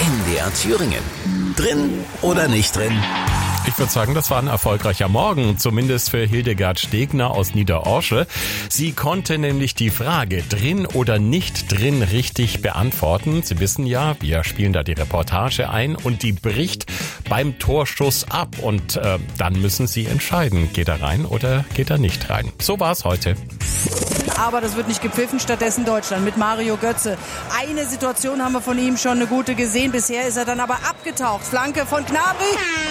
MDR Thüringen. Drin oder nicht drin? Ich würde sagen, das war ein erfolgreicher Morgen, zumindest für Hildegard Stegner aus Niederorsche. Sie konnte nämlich die Frage drin oder nicht drin richtig beantworten. Sie wissen ja, wir spielen da die Reportage ein und die bricht beim Torschuss ab. Und dann müssen Sie entscheiden, geht er rein oder geht er nicht rein. So war es heute. Aber das wird nicht gepfiffen, stattdessen Deutschland mit Mario Götze. Eine Situation haben wir von ihm schon eine gute gesehen. Bisher ist er dann aber abgetaucht. Flanke von Gnabry.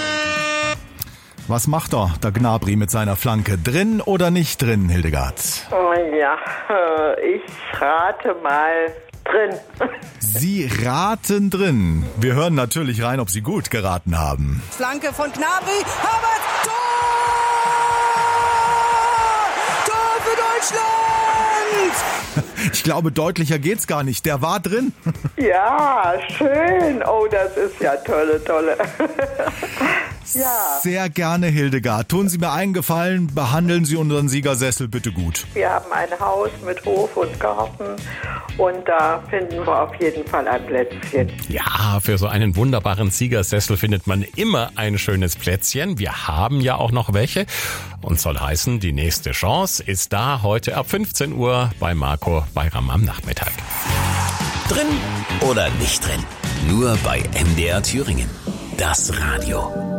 Was macht er, der Gnabry mit seiner Flanke? Drin oder nicht drin, Hildegard? Ja, ich rate mal drin. Sie raten drin. Wir hören natürlich rein, ob Sie gut geraten haben. Flanke von Gnabry. Havertz. Tor! Tor für Deutschland! Ich glaube, deutlicher geht's gar nicht. Der war drin. Ja, schön. Oh, das ist ja tolle. Ja. Sehr gerne, Hildegard. Tun Sie mir einen Gefallen, behandeln Sie unseren Siegersessel bitte gut. Wir haben ein Haus mit Hof und Garten und da finden wir auf jeden Fall ein Plätzchen. Ja, für so einen wunderbaren Siegersessel findet man immer ein schönes Plätzchen. Wir haben ja auch noch welche und soll heißen, die nächste Chance ist da heute ab 15 Uhr bei Marco Bayram am Nachmittag. Drin oder nicht drin? Nur bei MDR Thüringen. Das Radio.